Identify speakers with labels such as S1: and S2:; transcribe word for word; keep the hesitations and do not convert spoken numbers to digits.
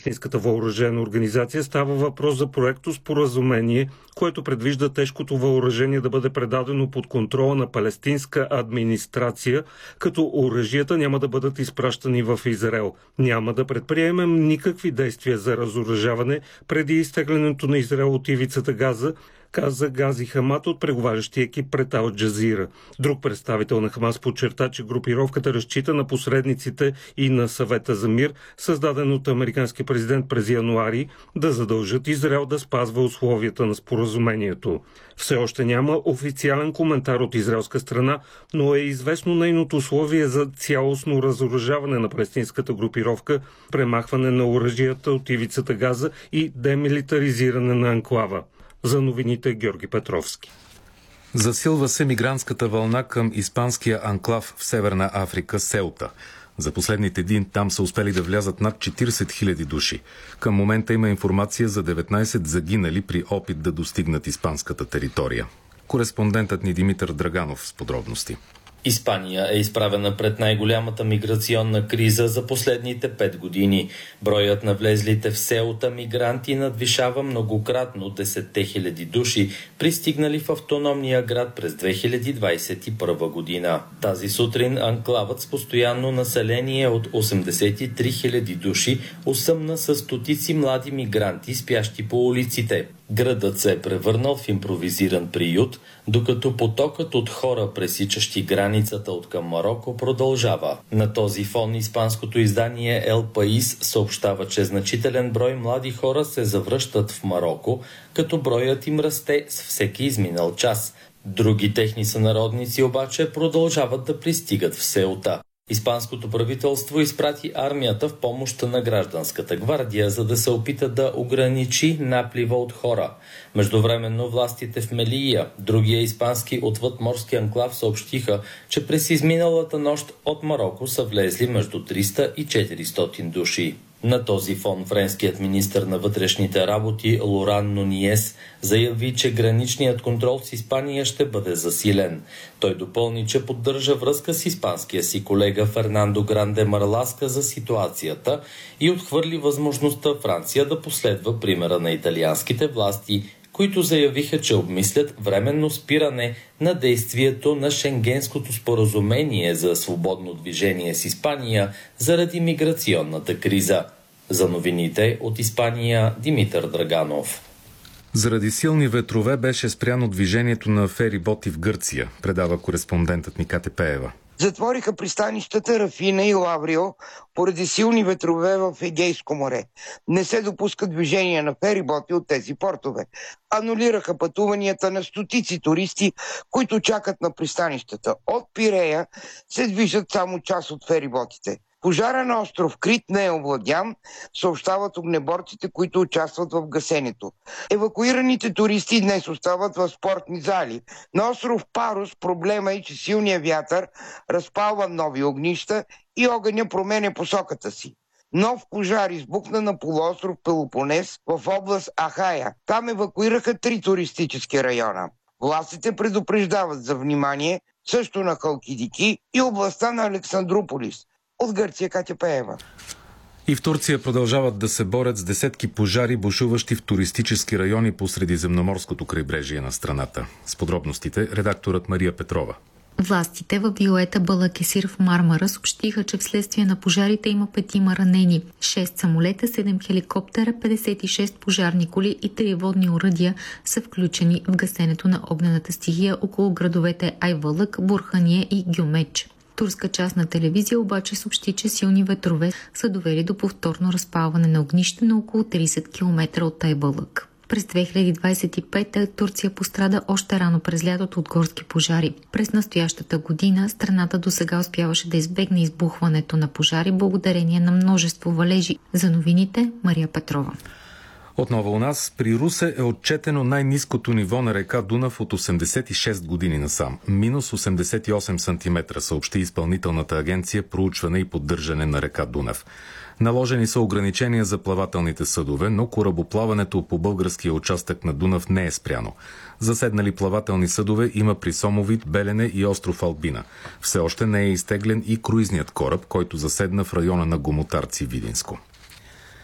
S1: палестинската въоръжена организация става въпрос за проекто споразумение, което предвижда тежкото въоръжение да бъде предадено под контрола на палестинска администрация, като оръжията няма да бъдат изпращани в Израел. Няма да предприемем никакви действия за разоръжаване преди изтеглянето на Израел от ивицата Газа, каза Гази Хамад от преговарящия екип пред Ал Джазира. Друг представител на Хамас подчерта, че групировката разчита на посредниците и на съвета за мир, създаден от американския президент през януари, да задължат Израел да спазва условията на споразумението. Все още няма официален коментар от израелска страна, но е известно нейното условие за цялостно разоръжаване на палестинската групировка, премахване на оръжията от ивицата Газа и демилитаризиране на анклава. За новините Георги Петровски.
S2: Засилва се мигрантската вълна към испанския анклав в Северна Африка Сеута. За последните дни там са успели да влязат над четирийсет хиляди души. Към момента има информация за деветнайсет загинали при опит да достигнат испанската територия. Кореспондентът ни Димитър Драганов с подробности.
S3: Испания е изправена пред най-голямата миграционна криза за последните пет години. Броят на влезлите в Сеута мигранти надвишава многократно десетте хиляди души, пристигнали в автономния град през две хиляди двайсет и първа година. Тази сутрин анклавът с постоянно население от осемдесет и три хиляди души осъмна с стотици млади мигранти, спящи по улиците. Градът се е превърнал в импровизиран приют, докато потокът от хора, пресичащи границата от към Мароко, продължава. На този фон испанското издание Ел Паис съобщава, че значителен брой млади хора се завръщат в Мароко, като броят им расте с всеки изминал час. Други техни сънародници обаче продължават да пристигат в Сеута. Испанското правителство изпрати армията в помощ на гражданската гвардия, за да се опита да ограничи наплива от хора. Междувременно властите в Мелия, другия испански отвъдморски анклав, съобщиха, че през изминалата нощ от Мароко са влезли между триста и четиристотин души. На този фон френският министър на вътрешните работи Лоран Нуниес заяви, че граничният контрол с Испания ще бъде засилен. Той допълни, че поддържа връзка с испанския си колега Фернандо Гранде Марласка за ситуацията и отхвърли възможността Франция да последва примера на италианските власти, които заявиха, че обмислят временно спиране на действието на Шенгенското споразумение за свободно движение с Испания заради миграционната криза. За новините от Испания Димитър Драганов.
S2: Заради силни ветрове беше спряно движението на фериботи в Гърция, предава кореспондентът ни Кате Пеева.
S4: Затвориха пристанищата Рафина и Лаврио поради силни ветрове в Егейско море. Не се допуска движение на фериботи от тези портове. Анулираха пътуванията на стотици туристи, които чакат на пристанищата. От Пирея се движат само част от фериботите. Пожара на остров Крит не е овладян, съобщават огнеборците, които участват в гасенето. Евакуираните туристи днес остават в спортни зали. На остров Парус проблема е, че силният вятър разпалва нови огнища и огъня променя посоката си. Нов пожар избухна на полуостров Пелопонес в област Ахая. Там евакуираха три туристически района. Властите предупреждават за внимание също на Халкидики и областта на Александрополис. От Гърция Катя Пеева.
S2: И в Турция продължават да се борят с десетки пожари, бушуващи в туристически райони по средиземноморското крайбрежие на страната. С подробностите редакторът Мария Петрова.
S5: Властите в Виолета Балакесир в Мармара съобщиха, че вследствие на пожарите има петима ранени. шест самолета, седем хеликоптера, петдесет и шест пожарни коли и три водни оръдия са включени в гасенето на огнената стихия около градовете Айвалък, Бурхания и Гюмеч. Турска частна телевизия обаче съобщи, че силни ветрове са довели до повторно разпалване на огнище на около трийсет километра от Айвалък. През две хиляди двайсет и пета Турция пострада още рано през лятото от горски пожари. През настоящата година страната досега успяваше да избегне избухването на пожари благодарение на множество валежи. За новините Мария Петрова.
S2: Отново у нас, при Русе е отчетено най-ниското ниво на река Дунав от осемдесет и шест години насам. Минус осемдесет и осем сантиметра, съобщи изпълнителната агенция Проучване и поддържане на река Дунав. Наложени са ограничения за плавателните съдове, но корабоплаването по българския участък на Дунав не е спряно. Заседнали плавателни съдове има при Сомовит, Белене и остров Албина. Все още не е изтеглен и круизният кораб, който заседна в района на Гомотарци, Видинско.